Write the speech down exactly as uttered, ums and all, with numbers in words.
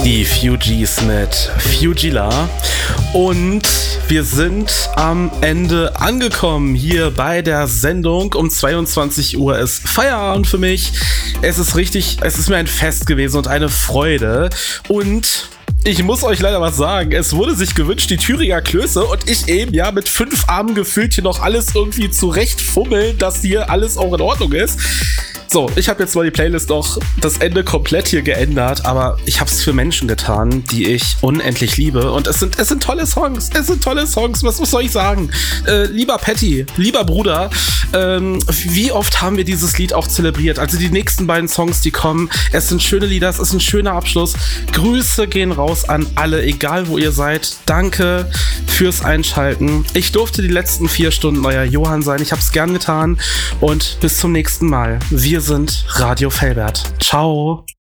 Die Fugees mit Fugila. Und wir sind am Ende angekommen hier bei der Sendung. Um zweiundzwanzig Uhr ist Feierabend für mich. Es ist richtig, es ist mir ein Fest gewesen und eine Freude. Und ich muss euch leider was sagen, es wurde sich gewünscht, die Thüringer Klöße, und ich eben ja mit fünf Armen gefühlt hier noch alles irgendwie zurechtfummeln, dass hier alles auch in Ordnung ist. So, ich habe jetzt mal die Playlist auch das Ende komplett hier geändert, aber ich habe es für Menschen getan, die ich unendlich liebe, und es sind es sind tolle Songs, es sind tolle Songs, was, was soll ich sagen? Äh, lieber Patty, lieber Bruder, ähm, wie oft haben wir dieses Lied auch zelebriert? Also die nächsten beiden Songs, die kommen, es sind schöne Lieder, es ist ein schöner Abschluss. Grüße gehen raus an alle, egal wo ihr seid. Danke fürs Einschalten. Ich durfte die letzten vier Stunden euer Johann sein, ich habe es gern getan, und bis zum nächsten Mal. Wir sind Radio Felbert. Ciao.